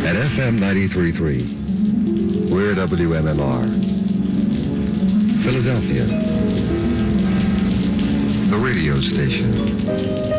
At FM 93.3, we're WMMR. Philadelphia, the radio station.